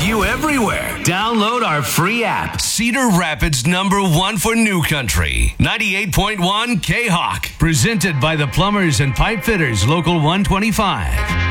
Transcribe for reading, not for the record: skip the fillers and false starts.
with you everywhere. Download our free app. Cedar Rapids #1 for New Country. 98.1 K-Hawk. Presented by the Plumbers and Pipe Fitters, Local 125.